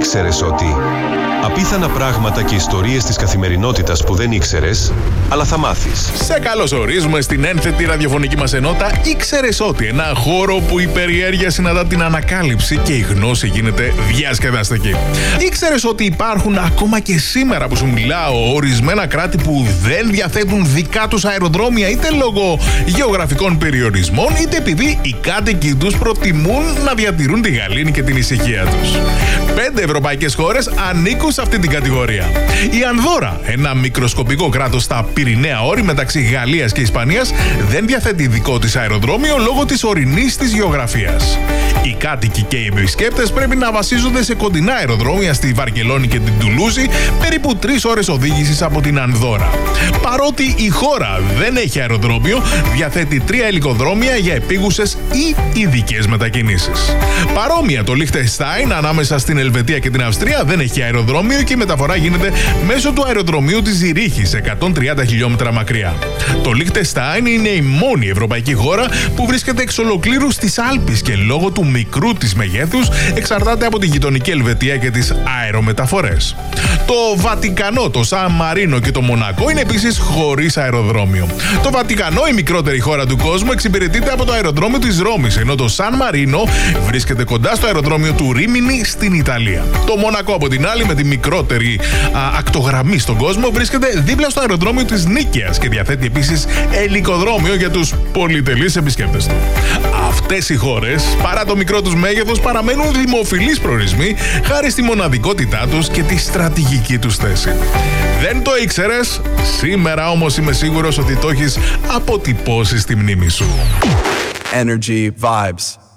Ήξερες ότι απίθανα πράγματα και ιστορίες της καθημερινότητας που δεν ήξερες, αλλά θα μάθεις. Σε καλωσορίζουμε στην ένθετη ραδιοφωνική μας ενότητα Ήξερες ότι, ένα χώρο που η περιέργεια συναντά την ανακάλυψη και η γνώση γίνεται διασκεδαστική. Ήξερες ότι υπάρχουν ακόμα και σήμερα που σου μιλάω ορισμένα κράτη που δεν διαθέτουν δικά τους αεροδρόμια, είτε λόγω γεωγραφικών περιορισμών, είτε επειδή οι κάτοικοι τους προτιμούν να διατηρούν τη γαλήνη και την ησυχία τους. 5 ευρωπαϊκές χώρες ανήκουν σε αυτή την κατηγορία. Η Ανδώρα, ένα μικροσκοπικό κράτος στα Πυρηναία όρη μεταξύ Γαλλίας και Ισπανίας, δεν διαθέτει δικό της αεροδρόμιο λόγω της ορεινής της γεωγραφίας. Οι κάτοικοι και οι επισκέπτες πρέπει να βασίζονται σε κοντινά αεροδρόμια στη Βαρκελόνη και την Τουλούζη, περίπου 3 ώρες οδήγησης από την Ανδώρα. Παρότι η χώρα δεν έχει αεροδρόμιο, διαθέτει 3 ελικοδρόμια για επίγουσες ή ειδικές μετακινήσεις. Παρόμοια, το Λίχτενστάιν ανάμεσα στην Ελβετία και την Αυστρία δεν έχει αεροδρόμιο και η μεταφορά γίνεται μέσω του αεροδρομίου της Ζηρίχης, 130 χιλιόμετρα μακριά. Το Λίχτενστάιν είναι η μόνη ευρωπαϊκή χώρα που βρίσκεται εξ ολοκλήρου στις Άλπεις και λόγω του μικρού της μεγέθους εξαρτάται από τη γειτονική Ελβετία και τις αερομεταφορές. Το Βατικανό, το Σαν Μαρίνο και το Μονακό είναι επίσης χωρίς αεροδρόμιο. Το Βατικανό, η μικρότερη χώρα του κόσμου, εξυπηρετείται από το αεροδρόμιο της Ρώμης, ενώ το Σαν Μαρίνο βρίσκεται κοντά στο αεροδρόμιο του Ρίμινι στην Ιταλία. Το Μονακό, από την άλλη, με τη μικρότερη ακτογραμμή στον κόσμο, βρίσκεται δίπλα στο αεροδρόμιο της Νίκαιας και διαθέτει επίσης ελικοδρόμιο για τους πολυτελείς επισκέπτες του. Αυτές οι χώρες, παρά το μικρό τους μέγεθος, παραμένουν δημοφιλείς προορισμοί χάρη στη μοναδικότητά τους και τη στρατηγική τους θέση. Δεν το ήξερες, σήμερα όμως είμαι σίγουρος ότι το έχεις αποτυπώσει στη μνήμη σου. Energy Vibes.